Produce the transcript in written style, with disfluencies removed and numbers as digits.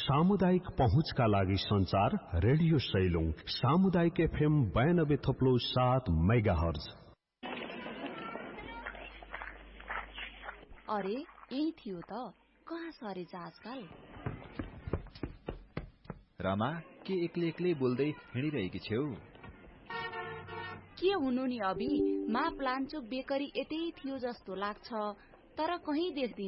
सामुदायिक पहुँचका लागि संचार रेडियो सैलुङ सामुदायिक एफएम 92.7 मेगाहर्ज। अरे यही थियो त, कहाँ सरेछ आजकल? रमा के एक्लै एक्लै बोल्दै हिँडिरहेकी छेउ? के हुनु नि अभी, मा प्लान्चो बेकरी यतै थियो जस्तो लाग्छ, तर कहीं देख्दिन।